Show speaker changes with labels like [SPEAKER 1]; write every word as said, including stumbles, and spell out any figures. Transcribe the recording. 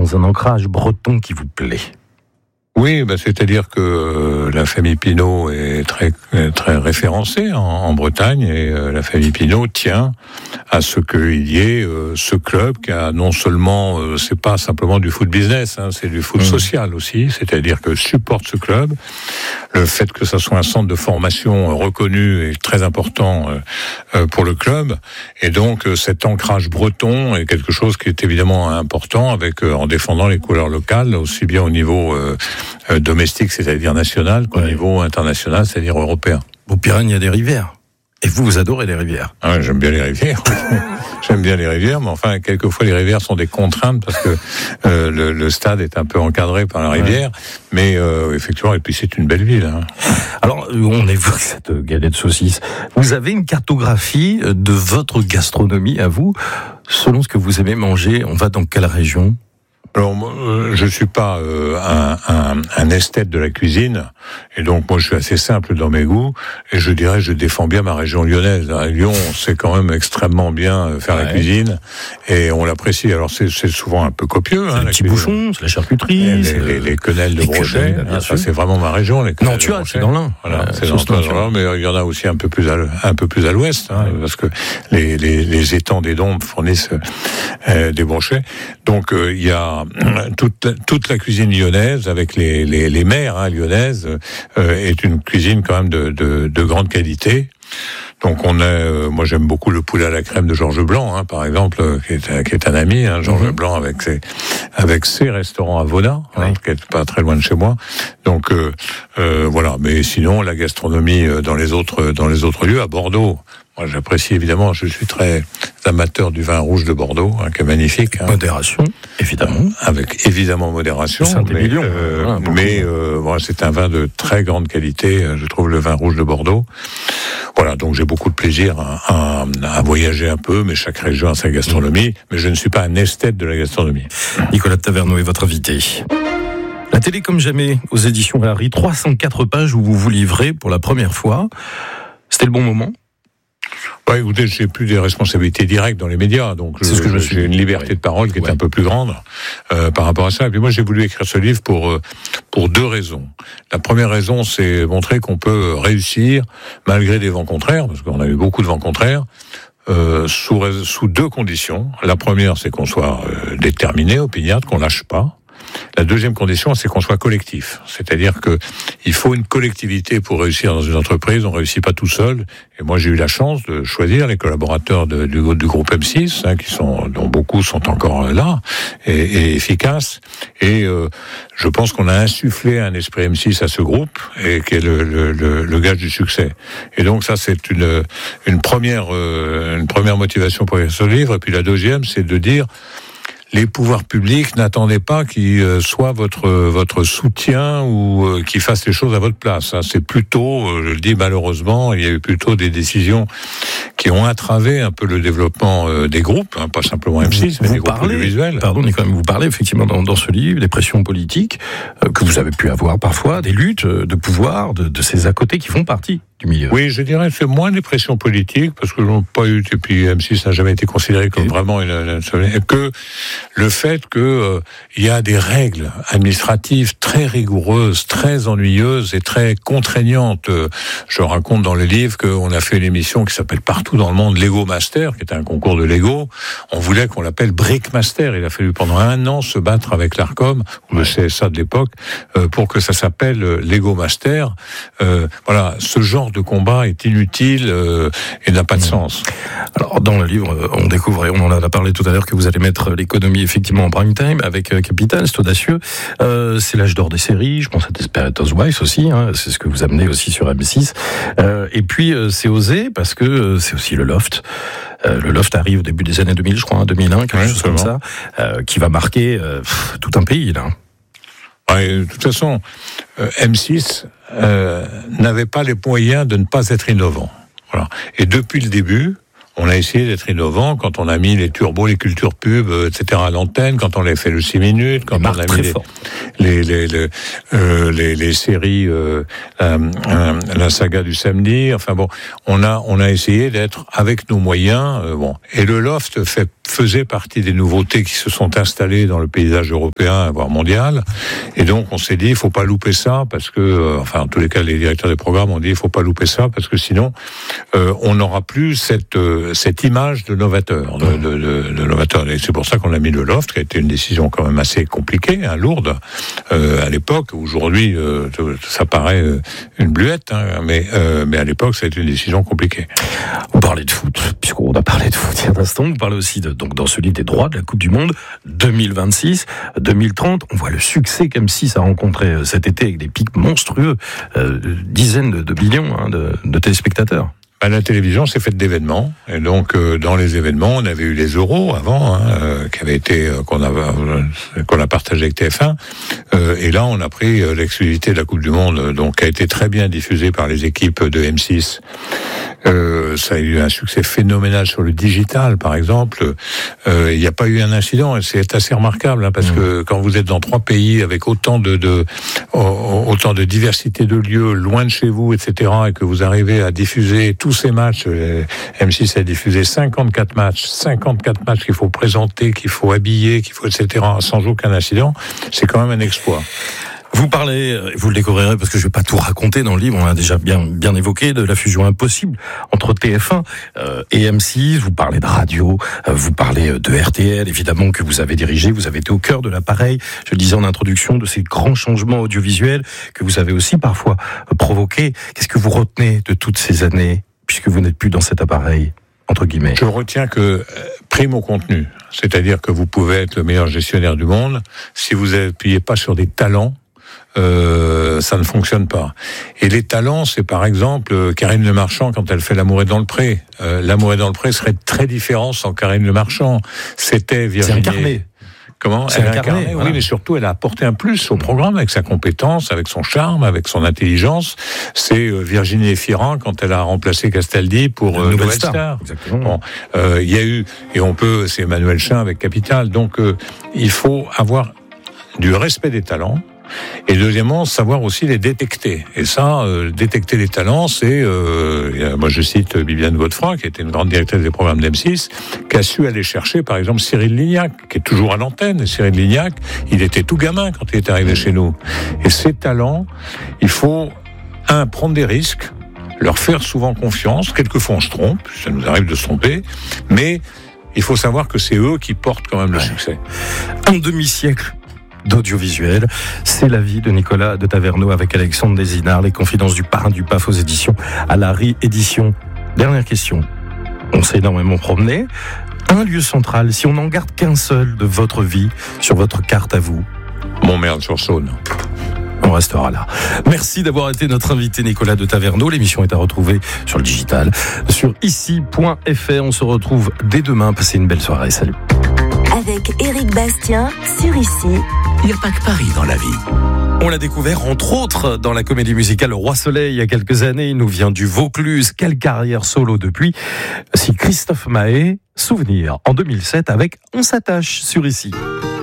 [SPEAKER 1] dans un ancrage breton qui vous plaît.
[SPEAKER 2] Oui, bah, c'est-à-dire que euh, la famille Pinault est très très référencée en, en Bretagne et euh, la famille Pinault tient à ce qu'il y ait euh, ce club qui a non seulement, euh, c'est pas simplement du foot business, hein, c'est du foot mmh. social aussi, c'est-à-dire que supporte ce club. Le fait que ça soit un centre de formation reconnu est très important euh, euh, pour le club, et donc euh, cet ancrage breton est quelque chose qui est évidemment important, avec euh, en défendant les couleurs locales, aussi bien au niveau euh, euh, domestique, c'est-à-dire national, qu'au ouais. niveau international, c'est-à-dire européen.
[SPEAKER 1] Au Piragne, il y a des rivières. Et vous, vous adorez les rivières.
[SPEAKER 2] Ah, j'aime bien les rivières. J'aime bien les rivières, mais enfin, quelquefois, les rivières sont des contraintes parce que euh, le, le stade est un peu encadré par la rivière. Ouais. Mais euh, effectivement, et puis c'est une belle ville. Hein.
[SPEAKER 1] Alors, on évoque cette galette saucisse. Vous avez une cartographie de votre gastronomie à vous, selon ce que vous aimez manger. On va dans quelle région ?
[SPEAKER 2] Alors, euh, je suis pas euh, un, un, un esthète de la cuisine, et donc moi je suis assez simple dans mes goûts, et je dirais je défends bien ma région lyonnaise. À Lyon, on sait quand même extrêmement bien faire ouais. la cuisine, et on l'apprécie. Alors c'est, c'est souvent un peu copieux.
[SPEAKER 1] C'est hein, les petits bouchons, c'est la charcuterie,
[SPEAKER 2] les,
[SPEAKER 1] c'est
[SPEAKER 2] les, les quenelles de Brochet. Hein, ça c'est vraiment ma région. Les
[SPEAKER 1] non, tu as, c'est dans l'Ain.
[SPEAKER 2] Voilà, euh, c'est dans, dans l'Ain, mais il y en a aussi un peu plus à, un peu plus à l'ouest, hein, ouais. parce que les, les, les étangs des Dombes fournissent euh, des Brochets. Donc il euh, y a Toute, toute la cuisine lyonnaise, avec les, les, les mères hein, lyonnaises, euh, est une cuisine quand même de, de, de grande qualité. Donc on a, euh, moi j'aime beaucoup le poulet à la crème de Georges Blanc, hein, par exemple, euh, qui, est, qui est un ami, hein, Georges mm-hmm. Blanc avec ses, avec ses restaurants à Vaudin, hein, oui. qui est pas très loin de chez moi. Donc euh, euh, voilà. Mais sinon la gastronomie dans les autres dans les autres lieux, à Bordeaux. Moi, j'apprécie évidemment, je suis très amateur du vin rouge de Bordeaux, hein, qui est magnifique. Hein.
[SPEAKER 1] Modération, évidemment.
[SPEAKER 2] Avec évidemment modération.
[SPEAKER 1] Mais,
[SPEAKER 2] euh,
[SPEAKER 1] voilà,
[SPEAKER 2] mais euh, voilà, c'est un vin de très grande qualité, je trouve, le vin rouge de Bordeaux. Voilà, donc j'ai beaucoup de plaisir à, à, à voyager un peu, mais chaque région a sa gastronomie. Mmh. Mais je ne suis pas un esthète de la gastronomie.
[SPEAKER 1] Nicolas de Taverneau est votre invité. La télé comme jamais, aux éditions Harry, trois cent quatre pages où vous vous livrez pour la première fois. C'était le bon moment ?
[SPEAKER 2] Ouais, écoutez, j'ai plus des responsabilités directes dans les médias, donc je,
[SPEAKER 1] ce que je
[SPEAKER 2] j'ai une liberté ouais. de parole qui est ouais. un peu plus grande euh, par rapport à ça. Et puis moi, j'ai voulu écrire ce livre pour euh, pour deux raisons. La première raison, c'est montrer qu'on peut réussir malgré des vents contraires, parce qu'on a eu beaucoup de vents contraires. Euh, sous sous deux conditions. La première, c'est qu'on soit euh, déterminé, opiniâtre, qu'on lâche pas. La deuxième condition, c'est qu'on soit collectif. C'est-à-dire que il faut une collectivité pour réussir dans une entreprise. On réussit pas tout seul. Et moi, j'ai eu la chance de choisir les collaborateurs de, du, du groupe M six, hein, qui sont, dont beaucoup sont encore là et, et efficaces. Et euh, je pense qu'on a insufflé un esprit M six à ce groupe, et qui est le, le, le, le gage du succès. Et donc ça, c'est une, une première, euh, une première motivation pour écrire ce livre. Et puis la deuxième, c'est de dire, les pouvoirs publics, n'attendez pas qu'ils euh, soient votre votre soutien ou euh, qu'ils fassent les choses à votre place. Hein. C'est plutôt, euh, je le dis malheureusement, il y a eu plutôt des décisions qui ont entravé un peu le développement euh, des groupes, hein, pas simplement M six, mais
[SPEAKER 1] vous
[SPEAKER 2] des groupes
[SPEAKER 1] parlez,
[SPEAKER 2] audiovisuels.
[SPEAKER 1] Pardon, Nicolas, vous parlez effectivement dans, dans ce livre des pressions politiques euh, que vous avez pu avoir parfois, des luttes de pouvoir, de, de ces à côté qui font partie du milieu.
[SPEAKER 2] Oui, je dirais que c'est moins des pressions politiques, parce que n'ont pas eu, et puis M six n'a jamais été considéré comme et vraiment une, une, une, que le fait que euh, il y a des règles administratives très rigoureuses, très ennuyeuses et très contraignantes. Je raconte dans le livre qu'on a fait une émission qui s'appelle Partout dans le monde Lego Master, qui était un concours de Lego. On voulait qu'on l'appelle Brick Master. Il a fallu pendant un an se battre avec l'Arcom, ou le C S A de l'époque, euh, pour que ça s'appelle Lego Master. Euh, voilà, ce genre de combat est inutile euh, et n'a pas de sens.
[SPEAKER 1] Alors dans le livre, on découvre, et on en a parlé tout à l'heure, que vous allez mettre l'économie effectivement en prime time avec euh, Capital, c'est audacieux. Euh, c'est l'âge d'or des séries, je pense à Desperate Housewives aussi, hein, c'est ce que vous amenez aussi sur M six. Euh, et puis euh, c'est osé parce que euh, c'est aussi le Loft. Euh, le Loft arrive au début des années deux mille, je crois, hein, deux mille un, quelque ouais, chose comme ça, euh, qui va marquer euh, pff, tout un pays là.
[SPEAKER 2] Ouais, de toute façon, euh, M six euh, n'avait pas les moyens de ne pas être innovant. Voilà. Et depuis le début, on a essayé d'être innovant quand on a mis les turbos, les cultures pub, et cetera à l'antenne, quand on a fait le six minutes, quand on a mis les, les, les, les, euh, les, les séries, euh, la, euh, la saga du samedi. Enfin bon, on a, on a essayé d'être avec nos moyens. Euh, bon. Et le Loft fait faisait partie des nouveautés qui se sont installées dans le paysage européen, voire mondial. Et donc, on s'est dit, il faut pas louper ça, parce que, euh, enfin, en tous les cas, les directeurs des programmes ont dit, il faut pas louper ça, parce que sinon, euh, on n'aura plus cette euh, cette image de novateur, de, de, de, de novateur. Et c'est pour ça qu'on a mis le loft, qui a été une décision quand même assez compliquée, hein, lourde, euh, à l'époque. Aujourd'hui, euh, ça paraît euh, une bluette, hein, mais euh, mais à l'époque, ça a été une décision compliquée.
[SPEAKER 1] Vous parlez de foot, puisqu'on a parlé de foot il y a un instant. Vous parlez aussi de, donc dans ce livre des droits de la Coupe du Monde deux mille vingt-six, deux mille trente. On voit le succès qu'M six a rencontré cet été avec des pics monstrueux, euh, dizaines de, de millions hein, de, de téléspectateurs.
[SPEAKER 2] À la télévision, c'est fait d'événements, et donc euh, dans les événements, on avait eu les euros avant, hein, euh, qui avaient été euh, qu'on a euh, qu'on a partagé avec T F un, euh, et là on a pris euh, l'exclusivité de la Coupe du Monde, donc qui a été très bien diffusée par les équipes de M six. Euh, ça a eu un succès phénoménal sur le digital, par exemple. Euh, il n'y a pas eu un incident, et c'est assez remarquable, hein, parce mmh. que quand vous êtes dans trois pays avec autant de, de autant de diversité de lieux, loin de chez vous, et cetera, et que vous arrivez à diffuser tous ces matchs, M six a diffusé cinquante-quatre matchs, cinquante-quatre matchs qu'il faut présenter, qu'il faut habiller, qu'il faut, et cetera, sans aucun incident, c'est quand même un exploit.
[SPEAKER 1] Vous parlez, vous le découvrirez parce que je vais pas tout raconter dans le livre, on l'a déjà bien bien évoqué, de la fusion impossible entre T F un euh, et M six. Vous parlez de radio, euh, vous parlez de R T L, évidemment, que vous avez dirigé, vous avez été au cœur de l'appareil, je le disais en introduction, de ces grands changements audiovisuels que vous avez aussi parfois provoqués. Qu'est-ce que vous retenez de toutes ces années, puisque vous n'êtes plus dans cet appareil, entre guillemets?
[SPEAKER 2] Je retiens que euh, prime au contenu, c'est-à-dire que vous pouvez être le meilleur gestionnaire du monde, si vous n'appuyez pas sur des talents, Euh, ça ne fonctionne pas. Et les talents, c'est par exemple euh, Karine Le Marchand quand elle fait L'amour est dans le pré. Euh, L'amour est dans le pré serait très différent sans Karine Le Marchand. C'était Virginie.
[SPEAKER 1] C'est incarné.
[SPEAKER 2] Comment
[SPEAKER 1] c'est
[SPEAKER 2] elle
[SPEAKER 1] incarné,
[SPEAKER 2] incarné,
[SPEAKER 1] voilà.
[SPEAKER 2] Oui, mais surtout, elle a apporté un plus au programme avec sa compétence, avec son charme, avec son intelligence. C'est euh, Virginie Efira quand elle a remplacé Castaldi pour euh, Nouvelle Star. Star.
[SPEAKER 1] Exactement.
[SPEAKER 2] Bon, euh, il y a eu, et on peut, c'est Emmanuel Chin avec Capital. Donc, euh, il faut avoir du respect des talents. Et deuxièmement, savoir aussi les détecter. Et ça, euh, détecter les talents, c'est... Euh, moi, je cite Viviane Godefroy, qui était une grande directrice des programmes d'M six, qui a su aller chercher, par exemple, Cyril Lignac, qui est toujours à l'antenne. Et Cyril Lignac, il était tout gamin quand il est arrivé chez nous. Et ces talents, il faut, un, prendre des risques, leur faire souvent confiance. Quelquefois, on se trompe, ça nous arrive de se tromper, mais il faut savoir que c'est eux qui portent quand même le ouais. succès.
[SPEAKER 1] Un demi-siècle d'audiovisuel, c'est la vie de Nicolas de Taverneau avec Alexandre Desinard, les confidences du parrain du P A F aux éditions à la réédition. Dernière question, on s'est énormément promené, un lieu central, si on n'en garde qu'un seul de votre vie sur votre carte à vous?
[SPEAKER 2] Montmerle-sur-Saône.
[SPEAKER 1] On restera là. Merci d'avoir été notre invité Nicolas de Taverneau. L'émission est à retrouver sur le digital, sur ici point f r. On se retrouve dès demain. Passez une belle soirée. Salut.
[SPEAKER 3] Avec Éric Bastien sur Ici.
[SPEAKER 4] Il n'y a pas que Paris dans la vie.
[SPEAKER 1] On l'a découvert entre autres dans la comédie musicale Le Roi Soleil il y a quelques années. Il nous vient du Vaucluse. Quelle carrière solo depuis. Si Christophe Maé, souvenir en deux mille sept avec On s'attache sur Ici.